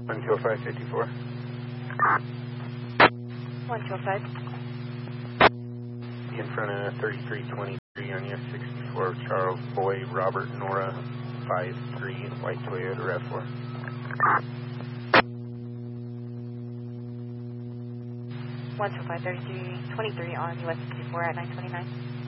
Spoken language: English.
12554. 125. In front of 3323 on US 64, Charles Boy, Robert Nora 53, white Toyota RAV4. 125, 3323 on US 64 at 929.